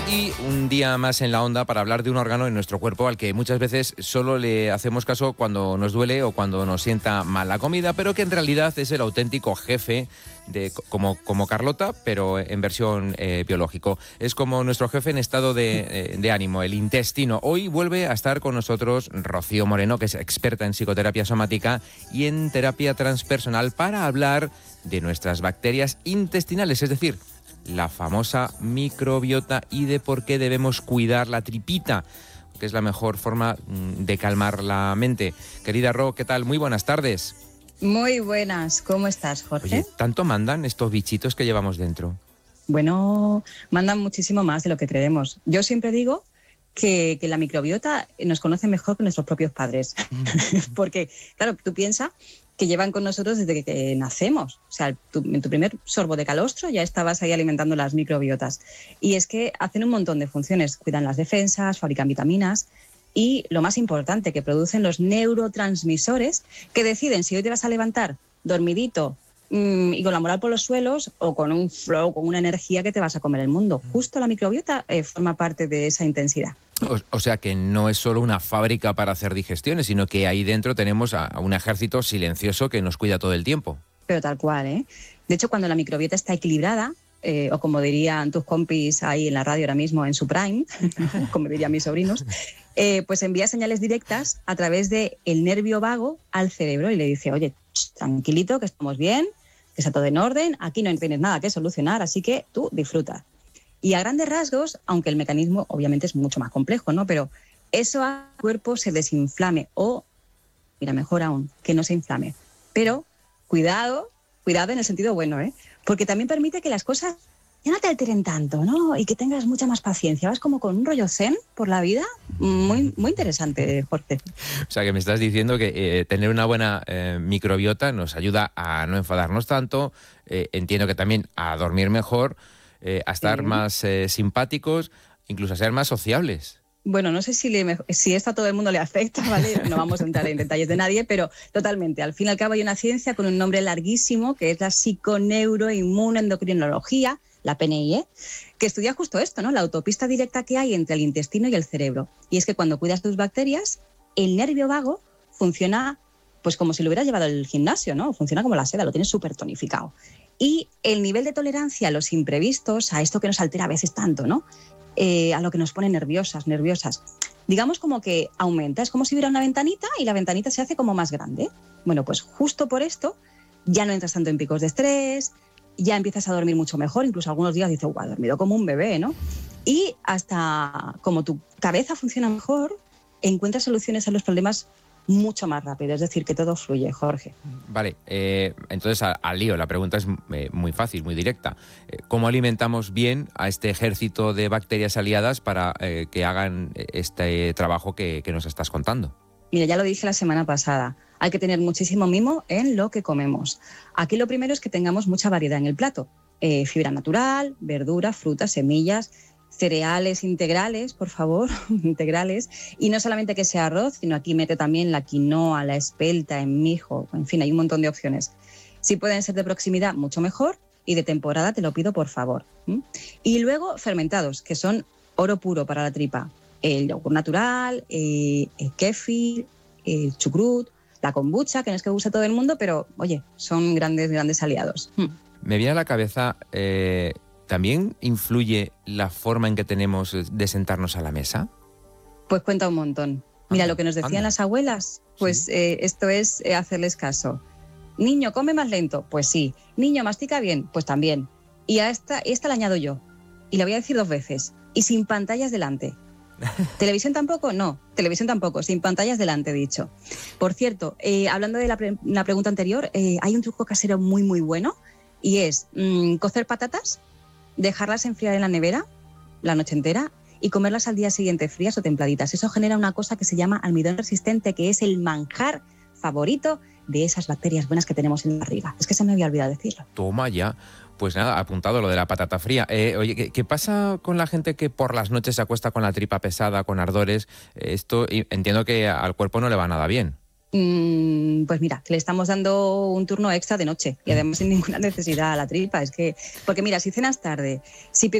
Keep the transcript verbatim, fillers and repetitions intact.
Y un día más en la onda para hablar de un órgano en nuestro cuerpo al que muchas veces solo le hacemos caso cuando nos duele o cuando nos sienta mal la comida, pero que en realidad es el auténtico jefe, de, como, como Carlota, pero en versión eh, biológico. Es como nuestro jefe en estado de, eh, de ánimo, el intestino. Hoy vuelve a estar con nosotros Rocío Moreno, que es experta en psicoterapia somática y en terapia transpersonal, para hablar de nuestras bacterias intestinales, es decir, la famosa microbiota, y de por qué debemos cuidar la tripita, que es la mejor forma de calmar la mente. Querida Ro, ¿qué tal? Muy buenas tardes. Muy buenas, ¿cómo estás, Jorge? Oye, ¿tanto mandan estos bichitos que llevamos dentro? Bueno, mandan muchísimo más de lo que creemos. Yo siempre digo que, que la microbiota nos conoce mejor que nuestros propios padres. Porque, claro, tú piensas que llevan con nosotros desde que, que nacemos. O sea, tu, en tu primer sorbo de calostro ya estabas ahí alimentando las microbiotas. Y es que hacen un montón de funciones. Cuidan las defensas, fabrican vitaminas y, lo más importante, que producen los neurotransmisores que deciden si hoy te vas a levantar dormidito mmm, y con la moral por los suelos, o con un flow, con una energía que te vas a comer el mundo. Justo la microbiota eh, forma parte de esa intensidad. O, o sea que no es solo una fábrica para hacer digestiones, sino que ahí dentro tenemos a, a un ejército silencioso que nos cuida todo el tiempo. Pero tal cual, ¿eh? De hecho, cuando la microbiota está equilibrada, eh, o como dirían tus compis ahí en la radio ahora mismo, en su prime, como dirían mis sobrinos, eh, pues envía señales directas a través del nervio vago al cerebro y le dice, oye, tranquilito, que estamos bien, que está todo en orden, aquí no tienes nada que solucionar, así que tú disfruta. Y a grandes rasgos, aunque el mecanismo obviamente es mucho más complejo, ¿no? Pero eso hace que el cuerpo se desinflame o, mira, mejor aún, que no se inflame. Pero cuidado, cuidado en el sentido bueno, ¿eh? Porque también permite que las cosas ya no te alteren tanto, ¿no? Y que tengas mucha más paciencia. Vas como con un rollo zen por la vida. Muy, muy interesante, Jorge. O sea que me estás diciendo que eh, tener una buena eh, microbiota nos ayuda a no enfadarnos tanto, eh, entiendo que también a dormir mejor, Eh, a estar sí. más eh, simpáticos, incluso a ser más sociables. Bueno, no sé si, le, si esto a todo el mundo le afecta, ¿vale? No vamos a entrar en detalles de nadie, pero totalmente. Al fin y al cabo hay una ciencia con un nombre larguísimo, que es la psiconeuroinmunoendocrinología, la P N I, ¿eh? Que estudia justo esto, ¿no? La autopista directa que hay entre el intestino y el cerebro. Y es que cuando cuidas tus bacterias, el nervio vago funciona pues como si lo hubieras llevado al gimnasio, ¿no? Funciona como la seda, lo tienes súper tonificado. Y el nivel de tolerancia a los imprevistos, a esto que nos altera a veces tanto, ¿no? Eh, a lo que nos pone nerviosas, nerviosas, digamos como que aumenta. Es como si hubiera una ventanita y la ventanita se hace como más grande. Bueno, pues justo por esto ya no entras tanto en picos de estrés, ya empiezas a dormir mucho mejor, incluso algunos días dices, guau, he dormido como un bebé, ¿no? Y hasta como tu cabeza funciona mejor, encuentras soluciones a los problemas mucho más rápido, es decir, que todo fluye, Jorge. Vale, eh, entonces al, al lío, la pregunta es eh, muy fácil, muy directa. Eh, ¿Cómo alimentamos bien a este ejército de bacterias aliadas para eh, que hagan este trabajo que, que nos estás contando? Mira, ya lo dije la semana pasada, hay que tener muchísimo mimo en lo que comemos. Aquí lo primero es que tengamos mucha variedad en el plato. Eh, fibra natural, verdura, frutas, semillas, cereales integrales, por favor, integrales, y no solamente que sea arroz, sino aquí mete también la quinoa, la espelta, el mijo, en fin, hay un montón de opciones. Si pueden ser de proximidad, mucho mejor, y de temporada te lo pido, por favor. ¿Mm? Y luego fermentados, que son oro puro para la tripa. El yogur natural, eh, el kéfir, el chucrut, la kombucha, que no es que guste a todo el mundo, pero, oye, son grandes, grandes aliados. ¿Mm? Me viene a la cabeza... Eh... ¿También influye la forma en que tenemos de sentarnos a la mesa? Pues cuenta un montón. Mira, anda, lo que nos decían anda. las abuelas, pues ¿sí? eh, esto es eh, hacerles caso. Niño, come más lento, pues sí. Niño, mastica bien, pues también. Y a esta, esta la añado yo. Y la voy a decir dos veces. Y sin pantallas delante. ¿Televisión tampoco? No, televisión tampoco, sin pantallas delante, dicho. Por cierto, eh, hablando de la, pre la pregunta anterior, eh, hay un truco casero muy, muy bueno, y es mmm, cocer patatas, dejarlas enfriar en la nevera la noche entera y comerlas al día siguiente frías o templaditas. Eso genera una cosa que se llama almidón resistente, que es el manjar favorito de esas bacterias buenas que tenemos en la barriga. Es que se me había olvidado decirlo. Toma ya. Pues nada, apuntado lo de la patata fría. Eh, oye, ¿qué, ¿qué pasa con la gente que por las noches se acuesta con la tripa pesada, con ardores? Esto entiendo que al cuerpo no le va nada bien. Pues mira, le estamos dando un turno extra de noche y además sin ninguna necesidad a la tripa. Es que, porque mira, si cenas tarde, si